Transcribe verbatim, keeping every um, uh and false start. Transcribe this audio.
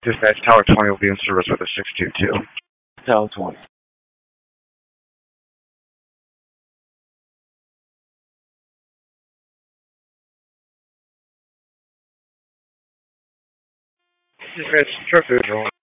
Dispatch Tower twenty will be in service with a six two two. Tower twenty. Dispatch Truck Visual.